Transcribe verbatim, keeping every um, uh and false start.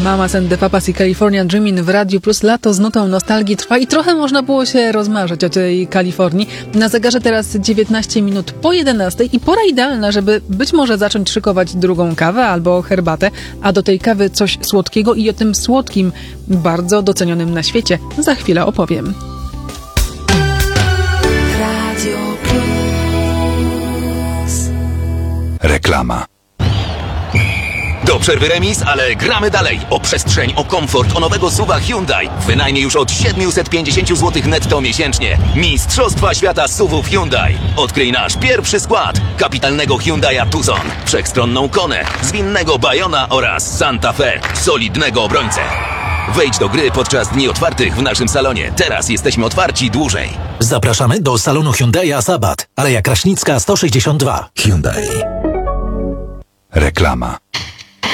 Mamas and the Papas i California Dreamin' w Radiu Plus. Lato z nutą nostalgii trwa i trochę można było się rozmarzyć o tej Kalifornii. Na zegarze teraz dziewiętnaście minut po jedenastej i pora idealna, żeby być może zacząć szykować drugą kawę albo herbatę, a do tej kawy coś słodkiego i o tym słodkim, bardzo docenionym na świecie za chwilę opowiem. Radio Plus. Reklama. Do przerwy remis, ale gramy dalej. O przestrzeń, o komfort, o nowego SUV-a Hyundai. Wynajmie już od siedemset pięćdziesiąt złotych netto miesięcznie. Mistrzostwa świata S U V-ów Hyundai. Odkryj nasz pierwszy skład. Kapitalnego Hyundai'a Tucson, wszechstronną Konę, zwinnego Bayona oraz Santa Fe, solidnego obrońcę. Wejdź do gry podczas dni otwartych w naszym salonie. Teraz jesteśmy otwarci dłużej. Zapraszamy do salonu Hyundai'a Sabat, Aleja Kraśnicka sto sześćdziesiąt dwa. Hyundai. Reklama.